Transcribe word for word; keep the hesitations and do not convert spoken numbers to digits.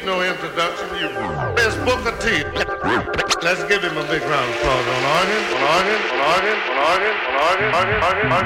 no introduction. You best Booker T. Let's give him a big round of applause on organ, on organ, on organ, on organ, on organ, organ, organ, organ.